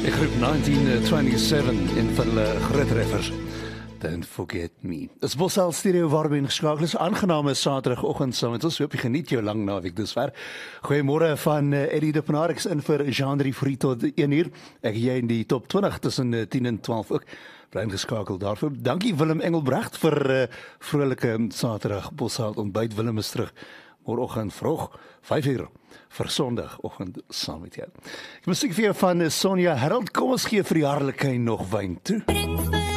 Die groep 1927 in van hulle groottreffers. Don't forget me. Dis Bosal Stereo waarby ingeskakel is. Aangename Saterdagoggend saam met ons. Hoop jy geniet jou lang naweek dusver. Goeiemôre van Eddie de Penarix in vir Jean-Drie Fourie tot 1uur. Ek jy in die top 20 tussen 10 en 12 ook. Bly ingeskakel daarvoor. Dankie Willem Engelbrecht vir vrolike Saterdag Bosal ontbyt. Willem is terug môreoggend vroeg 5uur vir Sondagoggend saam met jou. Ek musiek vir jou van Sonja Harold. Kom ons gee vir die hartlikheid nog wyn toe.